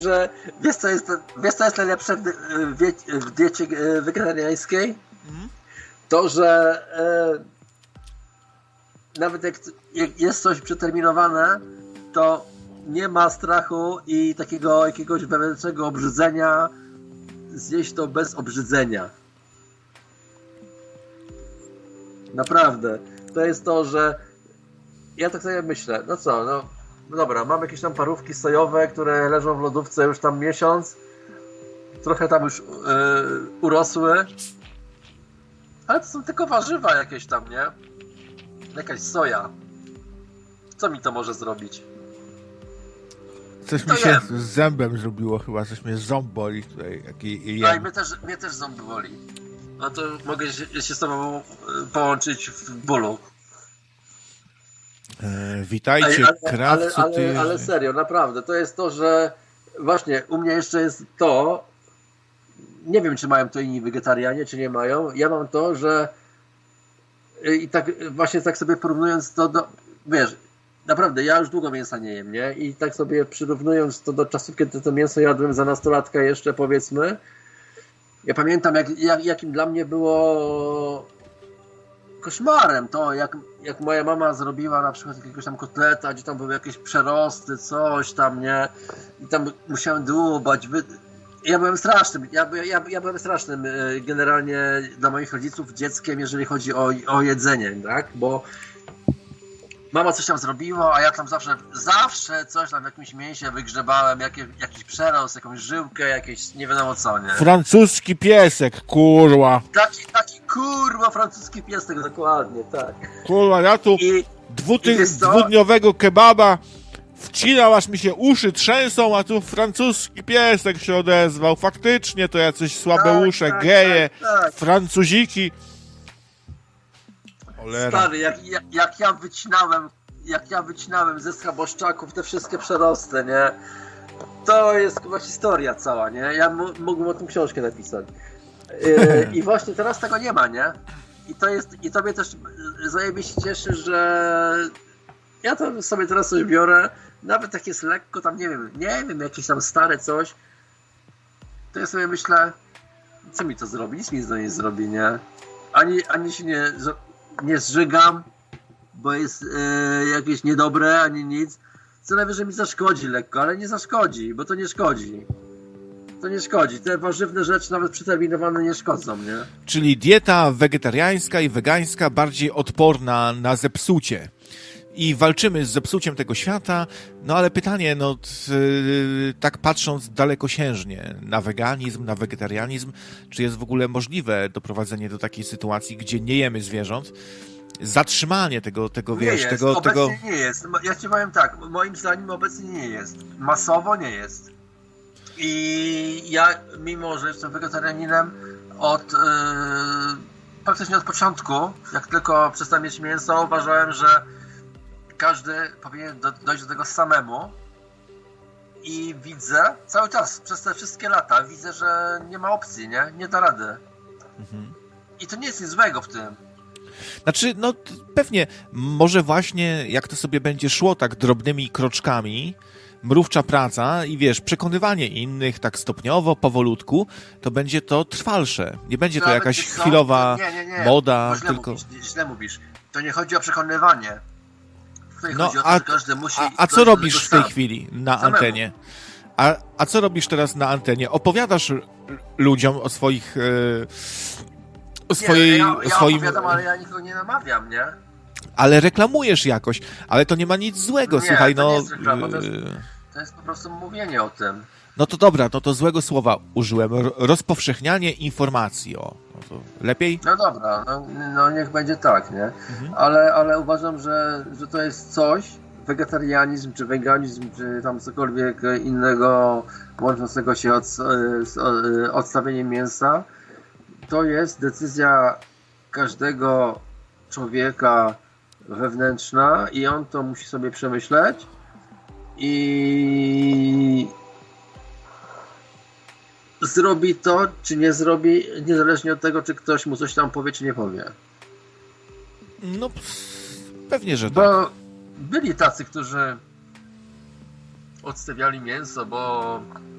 że wiesz co jest najlepsze w diecie wegetariańskiej? To, że nawet jak jest coś przeterminowane, to nie ma strachu i takiego jakiegoś wewnętrznego obrzydzenia. Zjeść to bez obrzydzenia. Naprawdę. To jest to, że ja tak sobie myślę, no co, no dobra, mam jakieś tam parówki sojowe, które leżą w lodówce już tam miesiąc. Trochę tam już urosły. Ale to są tylko warzywa jakieś tam, nie? Jakaś soja. Co mi to może zrobić? Coś mi się z zębem zrobiło chyba, coś mnie ząb boli tutaj. No i mnie też ząb boli. No to mogę się z tobą połączyć w bólu. Witajcie, krawcu. Ale serio, naprawdę, to jest to, że właśnie u mnie jeszcze jest to, nie wiem, czy mają to inni wegetarianie, czy nie mają. Ja mam to, że i tak właśnie tak sobie porównując to do, wiesz, naprawdę, ja już długo mięsa nie jem, nie? I tak sobie przyrównując to do czasów, kiedy to mięso jadłem za nastolatka jeszcze, powiedzmy, ja pamiętam, jakim dla mnie było koszmarem to, jak moja mama zrobiła na przykład jakiegoś tam kotleta, gdzie tam były jakieś przerosty, coś tam, nie? I tam musiałem dłubać. Ja byłem strasznym, ja byłem strasznym generalnie dla moich rodziców dzieckiem, jeżeli chodzi o jedzenie, tak? Bo mama coś tam zrobiła, a ja tam zawsze coś tam w jakimś mięsie wygrzebałem, jakiś przerost, jakąś żyłkę, jakieś nie wiadomo co, nie? Francuski piesek, kurwa. Taki kurwa francuski piesek, dokładnie, tak. Kurwa, ja tu dwudniowego kebaba wcinał, aż mi się uszy trzęsą, a tu francuski piesek się odezwał. Faktycznie to jacyś słabeusze, geje, francuziki. Olera. Stary, jak ja wycinałem ze schaboszczaków te wszystkie przerosty, nie? To jest chyba historia cała, nie? Ja mógłbym o tym książkę napisać. I właśnie teraz tego nie ma, nie? I to mnie też zajebiście cieszy, że ja to sobie teraz coś biorę, nawet jak jest lekko, tam nie wiem, jakieś tam stare coś, to ja sobie myślę, co mi to zrobi? Nic mi to nie zrobi, nie? Ani się nie zżygam, bo jest jakieś niedobre, ani nic. Co najwyżej mi zaszkodzi lekko, ale nie zaszkodzi, bo to nie szkodzi. To nie szkodzi. Te warzywne rzeczy, nawet przeterminowane, nie szkodzą, nie? Czyli dieta wegetariańska i wegańska bardziej odporna na zepsucie. I walczymy z zepsuciem tego świata, no ale pytanie, tak patrząc dalekosiężnie na weganizm, na wegetarianizm, czy jest w ogóle możliwe doprowadzenie do takiej sytuacji, gdzie nie jemy zwierząt, zatrzymanie tego wiesz, tego... Obecnie nie jest. Ja ci powiem tak, moim zdaniem obecnie nie jest. Masowo nie jest. I ja, mimo że jestem wegetarianinem praktycznie od początku, jak tylko przestałem jeść mięso, uważałem, że każdy powinien dojść do tego samemu i widzę cały czas, przez te wszystkie lata, widzę, że nie ma opcji, nie da rady. I to nie jest nic złego w tym. Znaczy, pewnie, może właśnie jak to sobie będzie szło tak drobnymi kroczkami, mrówcza praca i wiesz, przekonywanie innych tak stopniowo, powolutku, to będzie to trwalsze. Nie będzie to jakaś chwilowa moda, tylko... Źle mówisz. To nie chodzi o przekonywanie. Chodzi o to, że każdy musi... A co robisz w tej chwili na antenie? A co robisz teraz na antenie? Opowiadasz ludziom o swoich... Ja opowiadam, ale ja nikogo nie namawiam, nie? Ale reklamujesz jakoś, ale to nie ma nic złego, nie, słuchaj, to nie jest reklama, to jest po prostu mówienie o tym. No to dobra, to złego słowa użyłem. Rozpowszechnianie informacji, to lepiej? No dobra, no niech będzie tak, nie? Ale uważam, że to jest coś, wegetarianizm, czy weganizm, czy tam cokolwiek innego łączącego się z odstawieniem mięsa, to jest decyzja każdego człowieka wewnętrzna i on to musi sobie przemyśleć i zrobi to, czy nie zrobi, niezależnie od tego, czy ktoś mu coś tam powie, czy nie powie. No, pewnie, że tak. Bo byli tacy, którzy odstawiali mięso, bo